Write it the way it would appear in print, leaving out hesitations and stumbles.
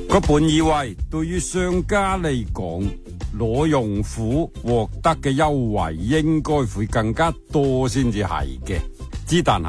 佢本以為對於商家嚟講，攞用戶獲得嘅優惠應該會更加多先至係嘅，之但係